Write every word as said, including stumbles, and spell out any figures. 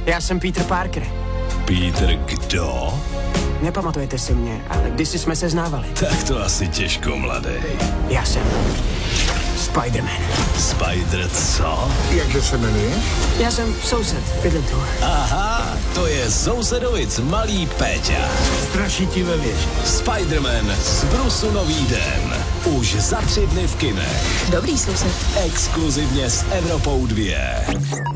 Já jsem Peter Parker. Peter kdo? Nepamatujete si mě, ale kdysi jsme se znávali. Tak to asi těžko, mladý. Já jsem Spider-Man. Spider co? Jakže se jmenuje? Já jsem soused, bydlím tu. Aha, to je sousedovic malý Péťa. Straší ti ve věži. Spider-Man z Brusu nový den. Už za tři dny v kinech. Dobrý soused. Exkluzivně s Evropou dva.